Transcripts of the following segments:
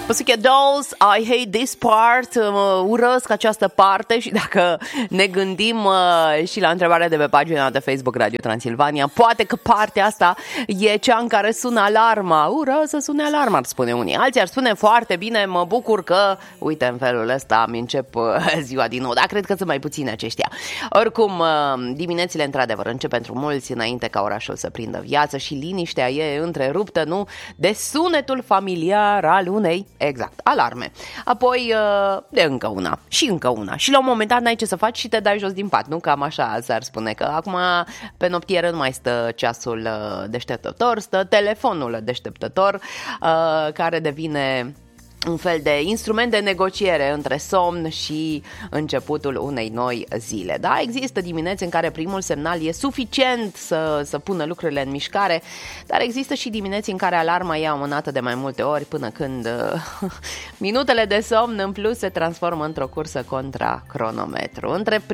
Pussycat Dolls, I hate this part, urăsc această parte. Și dacă ne gândim și la întrebarea de pe pagina de Facebook Radio Transilvania, poate că partea asta e cea în care sună alarma. Ură să sune alarma, ar spune unii. Alții ar spune foarte bine, mă bucur că, uite, în felul ăsta îmi încep ziua din nou. Dar cred că sunt mai puțini aceștia. Oricum, diminețile într-adevăr încep pentru mulți înainte ca orașul să prindă viață și liniștea e întreruptă, nu? De sunetul familiar al unei, exact, alarme. Apoi de încă una și încă una. Și la un moment dat n-ai ce să faci și te dai jos din pat, nu? Cam așa s-ar spune, că acum pe noptieră nu mai stă ceasul deșteptător, stă telefonul deșteptător, care devine un fel de instrument de negociere între somn și începutul unei noi zile. Da, există dimineți în care primul semnal e suficient să pună lucrurile în mișcare, dar există și dimineți în care alarma e amânată de mai multe ori până când minutele de somn în plus se transformă într-o cursă contra cronometru.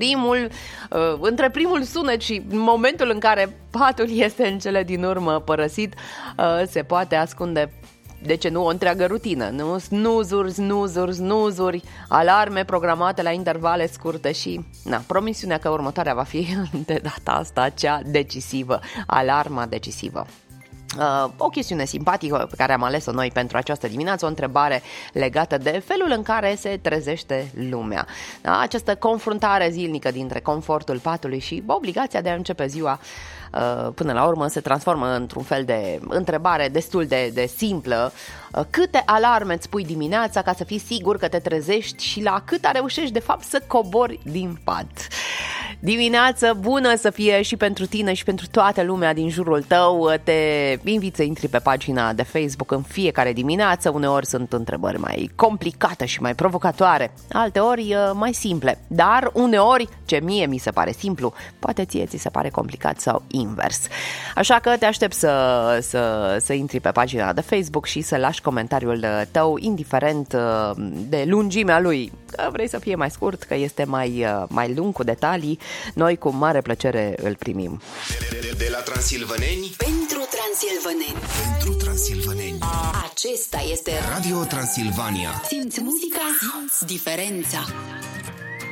Între primul sunet și momentul în care patul este în cele din urmă părăsit, se poate ascunde, de ce nu, o întreagă rutină, nu? Snuzuri, alarme programate la intervale scurte și, promisiunea că următoarea va fi de data asta cea decisivă, alarma decisivă. O chestiune simpatică pe care am ales-o noi pentru această dimineață, o întrebare legată de felul în care se trezește lumea. Da? Această confruntare zilnică dintre confortul patului și obligația de a începe ziua, până la urmă se transformă într-un fel de întrebare destul de simplă. Câte alarme îți pui dimineața ca să fii sigur că te trezești și la câta reușești de fapt să cobori din pat? Dimineață bună să fie și pentru tine și pentru toată lumea din jurul tău. Te invit să intri pe pagina de Facebook în fiecare dimineață. Uneori sunt întrebări mai complicate și mai provocatoare, alteori mai simple, dar uneori ce mie mi se pare simplu, poate ție ți se pare complicat sau invers. Așa că te aștept să intri pe pagina de Facebook și să lași comentariul tău, indiferent de lungimea lui, că vrei să fie mai scurt, că este mai lung cu detalii. Noi cu mare plăcere îl primim. De la transilvăneni pentru transilvăneni. Pentru transilvăneni. Acesta este Radio Transilvania. Simți muzica, simți diferența.